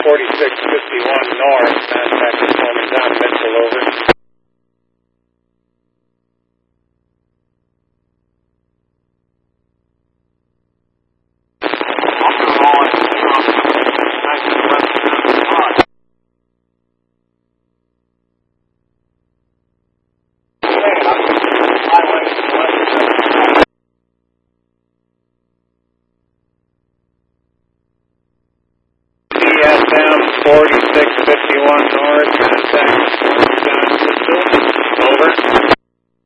4651 north, contact Coleman Tom Mitchell, over. CSM 4651 north, contact